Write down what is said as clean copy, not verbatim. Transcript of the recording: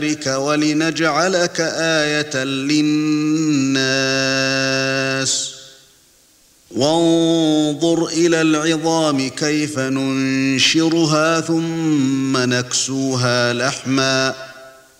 ولنجعلك آية للناس وانظر إلى العظام كيف ننشرها ثم نكسوها لحما